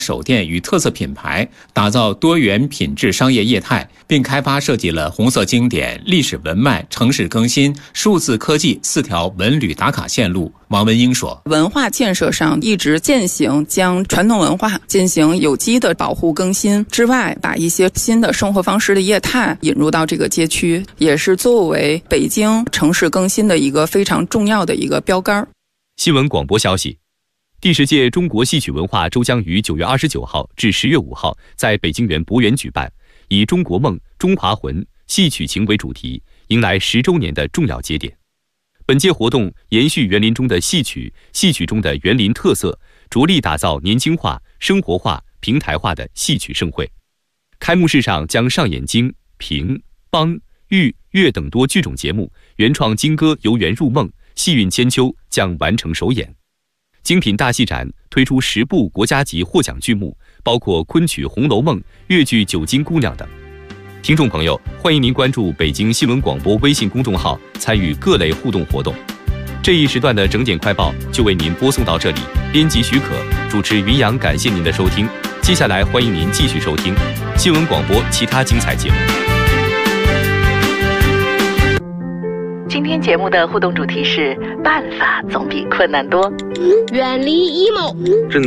首店与特色品牌，打造多元品质商业业态，并开发设计了红色经典、历史文脉、城市更新、数字科技4条文旅打卡线路。王文英说， 文化建设上一直践行将传统文化进行有机的保护更新之外，把一些新的生活方式的业态引入到这个街区，也是作为北京城市更新的一个非常重要的一个标杆。 新闻广播消息，第10届中国戏曲文化周将于9月29号至10月5号在北京园博园举办，以中国梦、中华魂、戏曲情为主题，迎来10周年的重要节点。本届活动延续园林中的戏曲，戏曲中的园林特色，着力打造年轻化、生活化、平台化的戏曲盛会。开幕式上将上演京、评、梆、豫、越等多剧种节目，原创京歌《游园入梦》、戏韵千秋将完成首演。精品大戏展推出10部国家级获奖剧目，包括昆曲《红楼梦》、越剧《九金姑娘》等。听众朋友，欢迎您关注北京新闻广播微信公众号，参与各类互动活动。这一时段的整点快报就为您播送到这里，编辑许可，主持云阳，感谢您的收听。接下来欢迎您继续收听新闻广播其他精彩节目。 今天节目的互动主题是：办法总比困难多。 远离 emo。